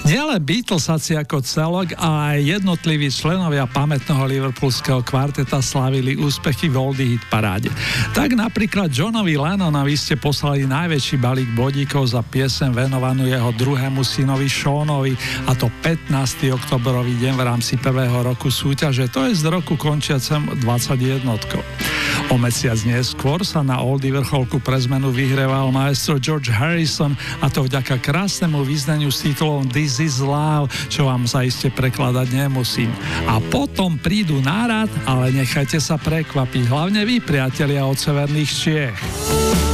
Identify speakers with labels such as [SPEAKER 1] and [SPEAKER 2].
[SPEAKER 1] Nielen Beatlesáci ako celok, ale aj jednotliví členovia pamätného liverpoolského kvarteta slávili úspechy v oldie hit paráde. Tak napríklad Johnovi Lennonovi ste poslali najväčší balík bodíkov za piesem venovanú jeho druhému synovi Seanovi, a to 15. októbrový deň v rámci prvého roku súťaže, to je z roku končiacem 21. O mesiac neskôr sa na oldie vrcholku pre zmenu vyhrieval maestro George Harrison, a to vďaka krásnemu význaniu s titulom This is Love, čo vám zaiste prekladať nemusím. A potom prídu nárad, ale nechajte sa prekvapiť, hlavne vy, priatelia od severných Čiech.